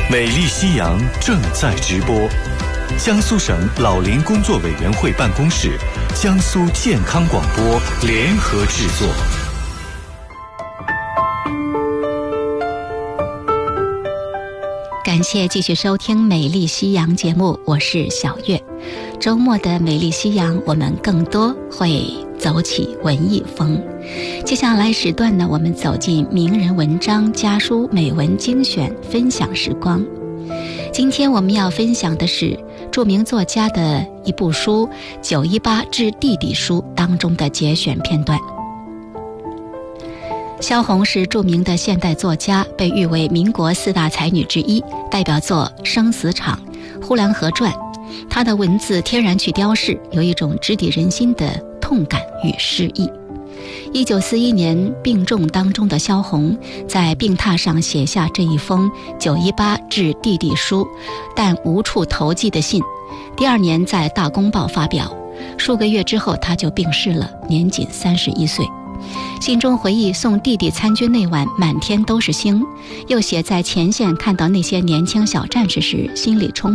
美丽夕阳正在直播，江苏省老龄工作委员会办公室、江苏健康广播联合制作。 感谢继续收听美丽夕阳节目，我是小月。周末的美丽夕阳，我们更多会走起文艺风。接下来时段呢，我们走进名人文章、家书、美文精选分享时光。今天我们要分享的是著名作家的一部书《918致弟弟书》当中的节选片段。萧红是著名的现代作家，被誉为民国4大才女之一，代表作《生死场》《呼兰河传》。她的文字天然去雕饰，有一种直抵人心的痛感与诗意。1941年病重当中的萧红，在病榻上写下这一封918致弟弟书，但无处投寄的信。第2年在《大公报》发表，数个月之后他就病逝了，年仅31岁。信中回忆送弟弟参军那晚满天都是星，又写在前线看到那些年轻小战士时，心里充